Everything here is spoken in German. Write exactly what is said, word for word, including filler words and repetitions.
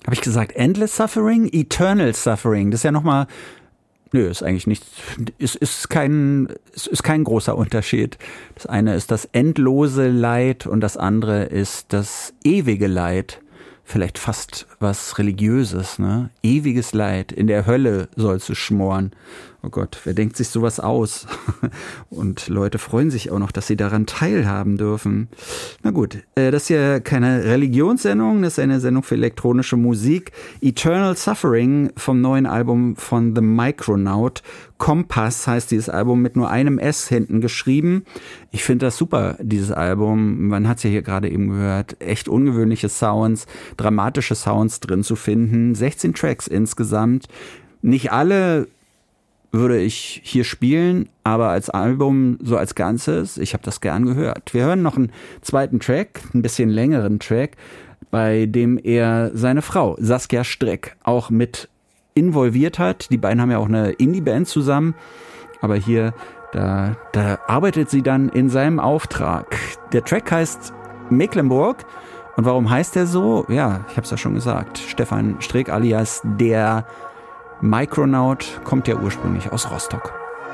Habe ich gesagt Endless Suffering? Eternal Suffering. Das ist ja nochmal... Nö, ist eigentlich nicht, ist, ist kein, ist, ist kein großer Unterschied. Das eine ist das endlose Leid und das andere ist das ewige Leid. Vielleicht fast was Religiöses, ne? Ewiges Leid. In der Hölle sollst du schmoren. Oh Gott, wer denkt sich sowas aus? Und Leute freuen sich auch noch, dass sie daran teilhaben dürfen. Na gut, das ist ja keine Religionssendung, das ist eine Sendung für elektronische Musik. Eternal Suffering vom neuen Album von The Micronaut. Kompass heißt dieses Album, mit nur einem S hinten geschrieben. Ich finde das super, dieses Album. Man hat es ja hier gerade eben gehört. Echt ungewöhnliche Sounds, dramatische Sounds drin zu finden. sechzehn Tracks insgesamt. Nicht alle würde ich hier spielen, aber als Album so als Ganzes, ich habe das gern gehört. Wir hören noch einen zweiten Track, ein bisschen längeren Track, bei dem er seine Frau Saskia Streck auch mit involviert hat. Die beiden haben ja auch eine Indie-Band zusammen, aber hier, da, da arbeitet sie dann in seinem Auftrag. Der Track heißt Mecklenburg. Und warum heißt der so? Ja, ich habe es ja schon gesagt. Stefan Streeck alias der Micronaut kommt ja ursprünglich aus Rostock.